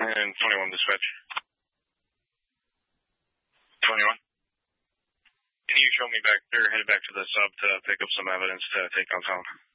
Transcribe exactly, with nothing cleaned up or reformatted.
And twenty-one dispatch. twenty-one. Can you show me back there, headed back to the sub to pick up some evidence to take downtown?